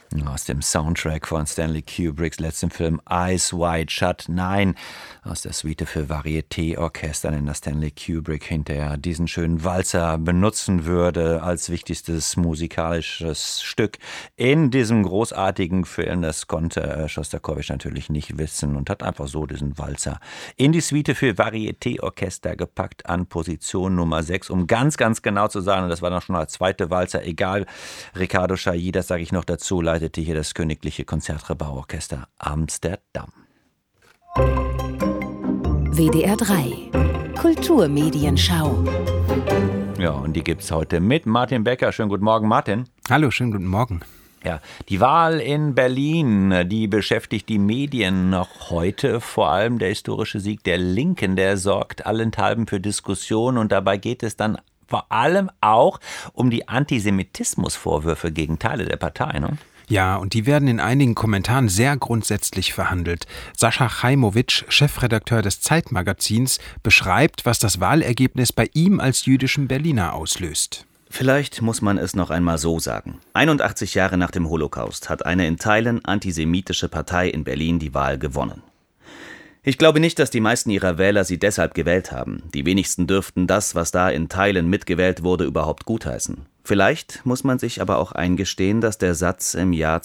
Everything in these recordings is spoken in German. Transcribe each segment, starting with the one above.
Aus dem Soundtrack von Stanley Kubricks letztem Film Eyes Wide Shut. Nein, aus der Suite für Varieté-Orchestern, in der Stanley Kubrick hinterher diesen schönen Walzer benutzen würde als wichtigstes musikalisches Stück in diesem großartigen Film. Das konnte Schostakowitsch natürlich nicht wissen und hat einfach so diesen Walzer in die Suite für Varieté-Orchester gepackt an Position Nummer 6, um ganz genau zu sagen, und das war noch schon der zweite Walzer, egal, Riccardo Chailly, das sage ich noch dazu, leitete hier das Königliche Konzertgebauorchester Amsterdam. WDR 3 Kulturmedienschau. Ja, und die gibt's heute mit Martin Becker. Schönen guten Morgen, Martin. Hallo, schönen guten Morgen. Ja, die Wahl in Berlin, die beschäftigt die Medien noch heute. Vor allem der historische Sieg der Linken, der sorgt allenthalben für Diskussionen. Und dabei geht es dann vor allem auch um die Antisemitismusvorwürfe gegen Teile der Partei, ne? Ja, und die werden in einigen Kommentaren sehr grundsätzlich verhandelt. Sascha Chaimowitsch, Chefredakteur des Zeitmagazins, beschreibt, was das Wahlergebnis bei ihm als jüdischem Berliner auslöst. Vielleicht muss man es noch einmal so sagen. 81 Jahre nach dem Holocaust hat eine in Teilen antisemitische Partei in Berlin die Wahl gewonnen. Ich glaube nicht, dass die meisten ihrer Wähler sie deshalb gewählt haben. Die wenigsten dürften das, was da in Teilen mitgewählt wurde, überhaupt gutheißen. Vielleicht muss man sich aber auch eingestehen, dass der Satz im Jahr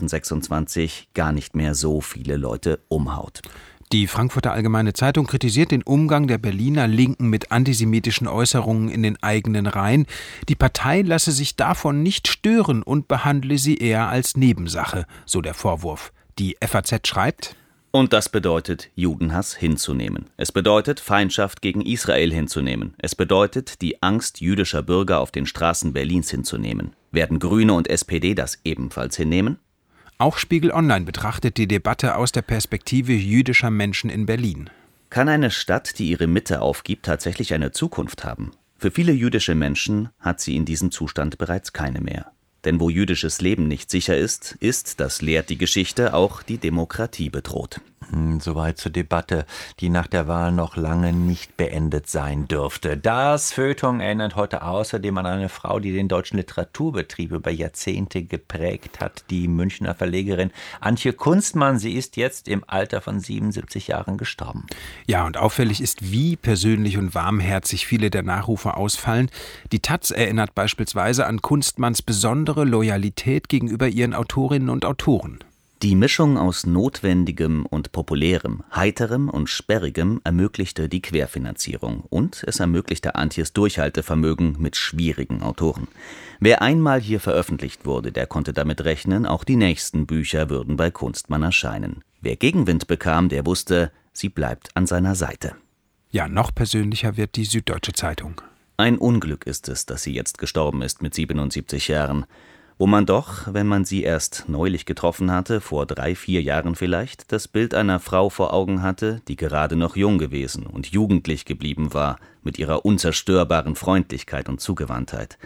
2026 gar nicht mehr so viele Leute umhaut. Die Frankfurter Allgemeine Zeitung kritisiert den Umgang der Berliner Linken mit antisemitischen Äußerungen in den eigenen Reihen. Die Partei lasse sich davon nicht stören und behandle sie eher als Nebensache, so der Vorwurf. Die FAZ schreibt: Und das bedeutet, Judenhass hinzunehmen. Es bedeutet, Feindschaft gegen Israel hinzunehmen. Es bedeutet, die Angst jüdischer Bürger auf den Straßen Berlins hinzunehmen. Werden Grüne und SPD das ebenfalls hinnehmen? Auch Spiegel Online betrachtet die Debatte aus der Perspektive jüdischer Menschen in Berlin. Kann eine Stadt, die ihre Mitte aufgibt, tatsächlich eine Zukunft haben? Für viele jüdische Menschen hat sie in diesem Zustand bereits keine mehr. Denn wo jüdisches Leben nicht sicher ist, das lehrt die Geschichte, auch die Demokratie bedroht. Soweit zur Debatte, die nach der Wahl noch lange nicht beendet sein dürfte. Das Feuilleton erinnert heute außerdem an eine Frau, die den deutschen Literaturbetrieb über Jahrzehnte geprägt hat, die Münchner Verlegerin Antje Kunstmann. Sie ist jetzt im Alter von 77 Jahren gestorben. Ja, und auffällig ist, wie persönlich und warmherzig viele der Nachrufe ausfallen. Die taz erinnert beispielsweise an Kunstmanns besondere Loyalität gegenüber ihren Autorinnen und Autoren. Die Mischung aus Notwendigem und Populärem, Heiterem und Sperrigem ermöglichte die Querfinanzierung und es ermöglichte Antjes Durchhaltevermögen mit schwierigen Autoren. Wer einmal hier veröffentlicht wurde, der konnte damit rechnen, auch die nächsten Bücher würden bei Kunstmann erscheinen. Wer Gegenwind bekam, der wusste, sie bleibt an seiner Seite. Ja, noch persönlicher wird die Süddeutsche Zeitung. Ein Unglück ist es, dass sie jetzt gestorben ist mit 77 Jahren. Wo man doch, wenn man sie erst neulich getroffen hatte, vor 3-4 Jahren vielleicht, das Bild einer Frau vor Augen hatte, die gerade noch jung gewesen und jugendlich geblieben war, mit ihrer unzerstörbaren Freundlichkeit und Zugewandtheit.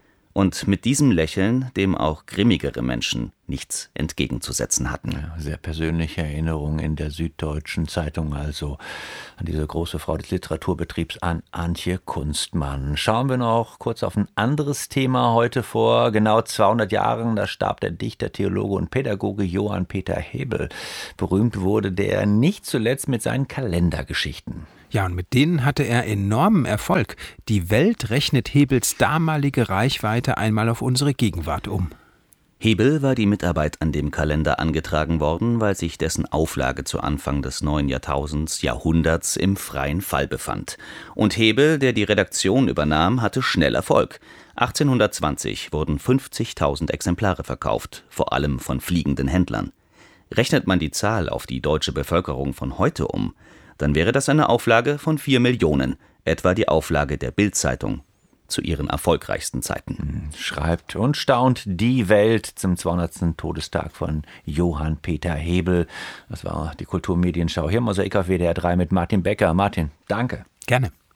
Und mit diesem Lächeln, dem auch grimmigere Menschen nichts entgegenzusetzen hatten. Ja, sehr persönliche Erinnerung in der Süddeutschen Zeitung, also an diese große Frau des Literaturbetriebs, an Antje Kunstmann. Schauen wir noch kurz auf ein anderes Thema heute. Vor genau 200 Jahren, da starb der Dichter, Theologe und Pädagoge Johann Peter Hebel. Berühmt wurde der nicht zuletzt mit seinen Kalendergeschichten. Ja, und mit denen hatte er enormen Erfolg. Die Welt rechnet Hebels damalige Reichweite einmal auf unsere Gegenwart um. Hebel war die Mitarbeit an dem Kalender angetragen worden, weil sich dessen Auflage zu Anfang des neuen Jahrhunderts im freien Fall befand. Und Hebel, der die Redaktion übernahm, hatte schnell Erfolg. 1820 wurden 50.000 Exemplare verkauft, vor allem von fliegenden Händlern. Rechnet man die Zahl auf die deutsche Bevölkerung von heute um, dann wäre das eine Auflage von 4 Millionen, etwa die Auflage der Bild-Zeitung zu ihren erfolgreichsten Zeiten. Schreibt und staunt die Welt zum 200. Todestag von Johann Peter Hebel. Das war die Kulturmedienschau hier im Mosaik auf WDR 3 mit Martin Becker. Martin, danke. Gerne.